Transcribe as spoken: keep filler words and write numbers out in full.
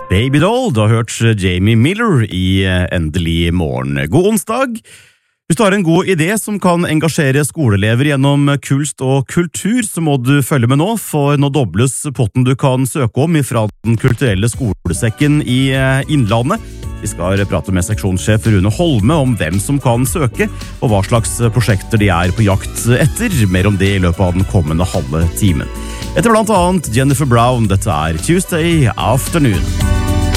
Baby Doll, du har hørt Jamie Miller i Endelig morgen. God onsdag! Hvis du har en god idé som kan engasjere skoleelever gjennom kunst og kultur, så må du følge med nå, for nå dobles potten du kan søke om fra den kulturelle skolesekken i Innlandet. Vi skal prate med seksjonssjef Rune Holme om hvem som kan søke, og hva slags prosjekter de er på jakt etter. Mer om det i løpet av den kommende halve timen. Etter blant annet Jennifer Brown, dette er Tuesday Afternoon.